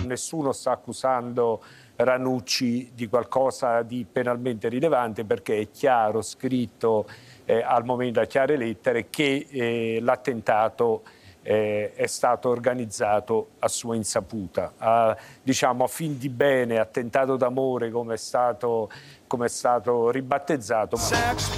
Nessuno sta accusando Ranucci di qualcosa di penalmente rilevante, perché è chiaro, scritto al momento a chiare lettere, che l'attentato è stato organizzato a sua insaputa. Diciamo a fin di bene, attentato d'amore come è stato ribattezzato.